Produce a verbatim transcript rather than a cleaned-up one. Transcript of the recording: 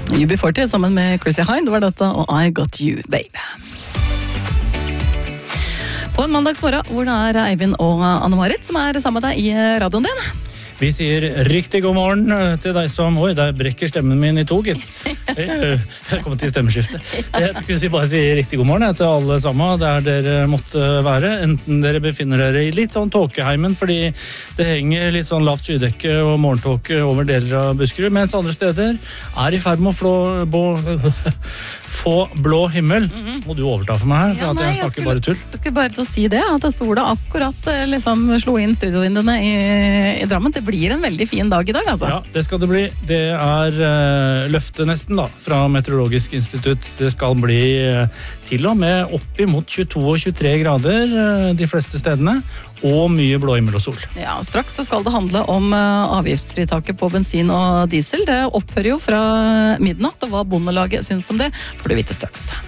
U B forty sammen med Chrissy Hynde var dette, og I Got You, Babe. På en mandagsmorgen hvor det er Eivind og Anne-Marit som er sammen med deg i radioen din. Vi sier riktig god morgen til deg som... Oi, der brekker stemmen min i to, gitt. Jeg kommer til stemmeskifte. Jeg skulle bare si riktig god morgen til alle sammen, der dere måtte være. Enten dere befinner dere i litt sånn tåkeheimen, fordi det henger litt sånn lavt skydekke og morgentåke over deler av Buskerud, mens andre steder er i ferd med å flå, bo, få blå himmel. Må du overta for meg her, for Ja, at nei, jeg jeg snakker skulle- bare tull. Jeg skulle bare til å si det, at sola akkurat eh, liksom slo inn studiovinduene i, i Drammen. Det blir en veldig fin dag i dag, altså. Ja, det skal det bli. Det er uh, løftet nesten da, fra Meteorologisk institutt. Det skal bli uh, til og med opp imot tjueto og tjuetre grader uh, de fleste stedene, og mye blå himmel og sol. Ja, straks så skal det handle om uh, avgiftsfritaket på bensin og diesel. Det opphører jo fra midnatt, og hva Bondelaget syns om det, får du vite straks.